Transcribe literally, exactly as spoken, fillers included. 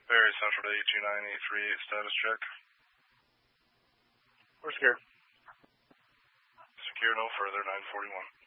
Very Central to eight two nine eight three eight, status check. We're secure. Secure no further, nine forty-one.